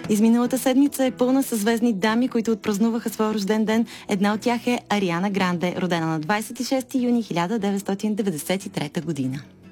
Изминалата седмица е пълна със звездни дами, които отпразнуваха своя рожден ден. Една от тях е Ариана Гранде, родена на 26 юни 1993 година.